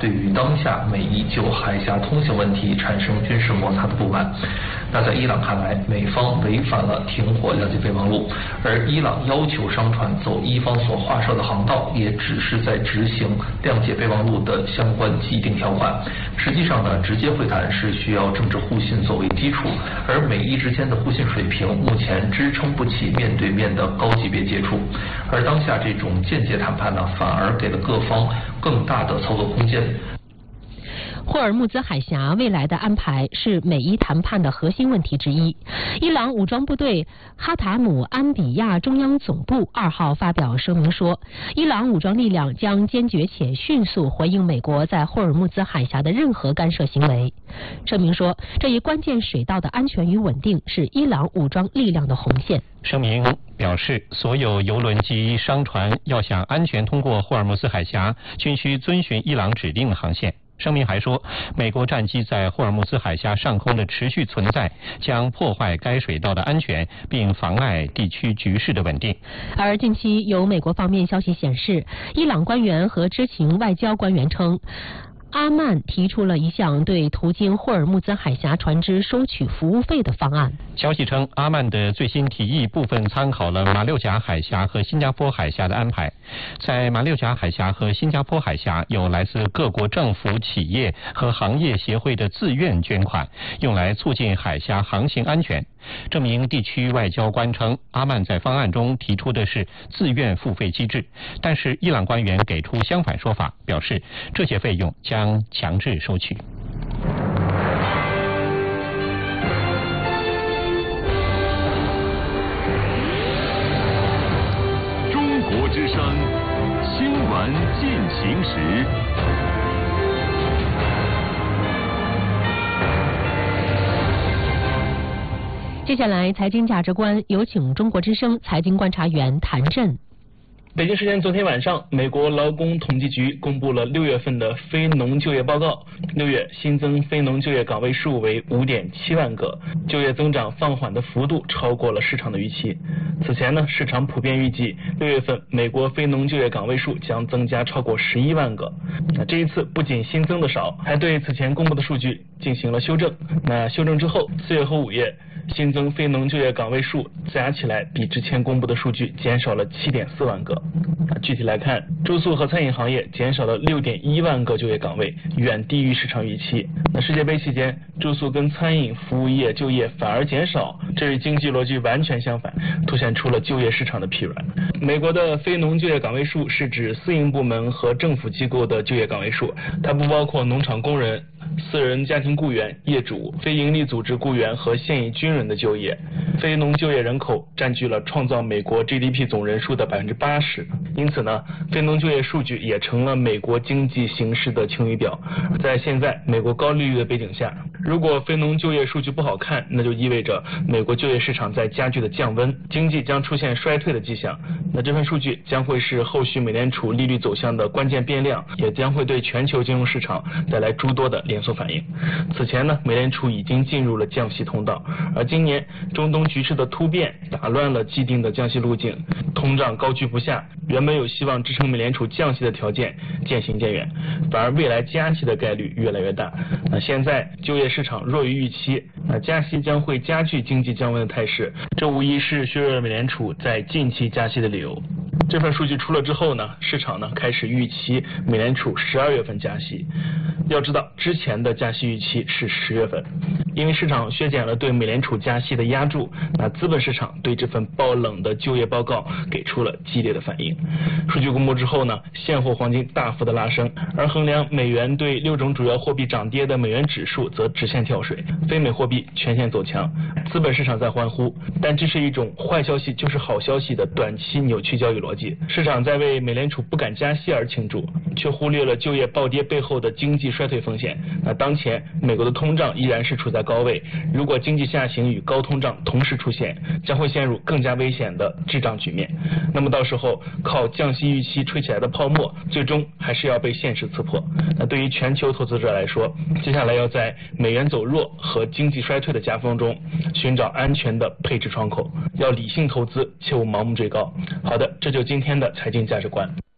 对于当下美伊就海峡通行问题产生军事摩擦的不满。那在伊朗看来，美方违反了停火谅解备忘录，而伊朗要求商船走伊方所划设的航道，也只是在执行谅解备忘录的相关既定条款。实际上呢，直接会谈是需要政治互信作为基础，而美伊之间的互信水平目前支撑不起面对面的高级别接触，而当下这种间接谈判呢，反而给了各方更大的操作空间。 霍尔木兹海峡未来的安排是美伊谈判的核心问题之一。伊朗武装部队哈塔姆安比亚中央总部2号发表声明说，伊朗武装力量将坚决且迅速回应美国在霍尔木兹海峡的任何干涉行为。声明说，这一关键水道的安全与稳定是伊朗武装力量的红线。 声明表示，所有油轮及商船要想安全通过霍尔木兹海峡，均需遵循伊朗指定的航线。声明还说，美国战机在霍尔木兹海峡上空的持续存在将破坏该水道的安全，并妨碍地区局势的稳定。 而近期有美国方面消息显示，伊朗官员和知情外交官员称，阿曼提出了一项对途经霍尔木兹海峡船只收取服务费的方案。 消息称，阿曼的最新提议部分参考了马六甲海峡和新加坡海峡的安排。在马六甲海峡和新加坡海峡，有来自各国政府、企业和行业协会的自愿捐款，用来促进海峡航行安全。这名地区外交官称，阿曼在方案中提出的是自愿付费机制，但是伊朗官员给出相反说法，表示这些费用将强制收取。 中国之声新闻进行时。 接下来，财经价值观有请中国之声财经观察员谭震。 北京时间昨天晚上，美国劳工统计局公布了6月份的非农就业报告。6月新增非农就业岗位数为 5.7 万个，就业增长放缓的幅度超过了市场的预期。此前呢，市场普遍预计6月份美国非农就业岗位数将增加超过11万个。那这一次不仅新增的少，还对此前公布的数据进行了修正。那修正之后，4月和5月新增非农就业岗位数加起来比之前公布的数据减少了 7.4 万个。具体来看，住宿和餐饮行业减少了 6.1 万个就业岗位，远低于市场预期。那世界杯期间，住宿跟餐饮服务业就业反而减少，这与经济逻辑完全相反，凸显出了就业市场的疲软。美国的非农就业岗位数是指私营部门和政府机构的就业岗位数，它不包括农场工人、私人家庭雇员、业主、非营利组织雇员和现役军人的就业。非农就业人口占据了创造美国 GDP 总人数的 80%， 因此呢，非农就业数据也成了美国经济形势的晴雨表。在现在美国高利率的背景下，如果非农就业数据不好看，那就意味着美国就业市场在加剧的降温，经济将出现衰退的迹象。那这份数据将会是后续美联储利率走向的关键变量，也将会对全球金融市场带来诸多的连锁反应。此前呢，美联储已经进入了降息通道，而今年中东局势的突变打乱了既定的降息路径，通胀高居不下，原本有希望支撑美联储降息的条件渐行渐远，反而未来加息的概率越来越大。那现在就业市场弱于预期，那加息将会加剧经济降温的态势，这无疑是削弱了美联储在近期加息的理由。这份数据出了之后呢，市场呢开始预期美联储12月份加息。要知道之前的加息预期是10月份，因为市场削减了对美联储加息的压注，那资本市场对这份爆冷的就业报告给出了激烈的反应。数据公布之后呢，现货黄金大幅的拉升，而衡量美元对6种主要货币涨跌的美元指数则直线跳水，非美货币全线走强，资本市场在欢呼，但这是一种坏消息就是好消息的短期扭曲交易逻辑。市场在为美联储不敢加息而庆祝，却忽略了就业暴跌背后的经济衰退风险。那当前美国的通胀依然是处在高位，如果经济下行与高通胀同时出现，将会陷入更加危险的滞胀局面。那么到时候靠降息预期吹起来的泡沫，最终还是要被现实刺破。那对于全球投资者来说，接下来要在美元走弱和经济衰退的夹缝中寻找安全的配置窗口，要理性投资，切勿盲目追高。好的，这就今天的财经价值观。